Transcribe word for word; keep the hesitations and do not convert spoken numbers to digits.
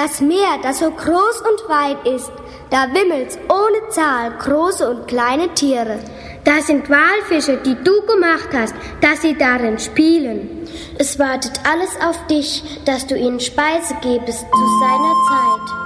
Das Meer, das so groß und weit ist, da wimmelt's ohne Zahl große und kleine Tiere. Da sind Walfische, die du gemacht hast, dass sie darin spielen. Es wartet alles auf dich, dass du ihnen Speise gebest zu seiner Zeit.